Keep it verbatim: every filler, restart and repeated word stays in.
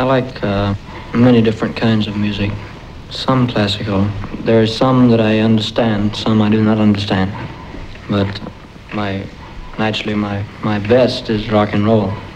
I like uh, many different kinds of music. Some classical. There are some that I understand, some I do not understand. But my, naturally, my, my best is rock and roll.